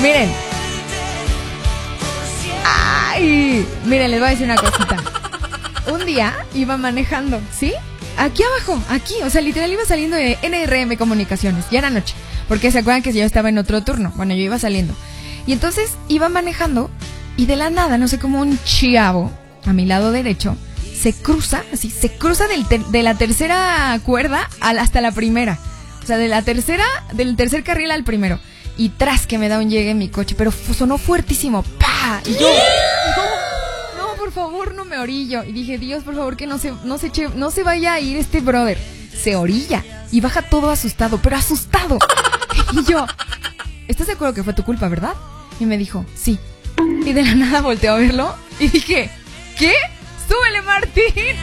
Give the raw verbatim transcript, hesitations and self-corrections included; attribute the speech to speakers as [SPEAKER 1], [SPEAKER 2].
[SPEAKER 1] Miren. Ay, miren, les voy a decir una cosita. Un día iba manejando, ¿sí? Aquí abajo, aquí, o sea, literal iba saliendo de N R M Comunicaciones, ya era noche, porque se acuerdan que yo estaba en otro turno, bueno, yo iba saliendo, y entonces iba manejando, y de la nada, no sé cómo un chavo, a mi lado derecho, se cruza, así, se cruza del ter- de la tercera cuerda al, hasta la primera, o sea, de la tercera, del tercer carril al primero, y tras que me da un llegue en mi coche, pero fu- sonó fuertísimo, ¡pah! Y yo, no, no, por favor, no me orillo. Y dije, Dios, por favor, que no se, no se, eche, no se vaya a ir este brother. Se orilla y baja todo asustado, pero asustado. Y yo, ¿estás de acuerdo que fue tu culpa, verdad? Y me dijo, sí. Y de la nada volteó a verlo y dije, ¿qué? ¡Súbele, Martín!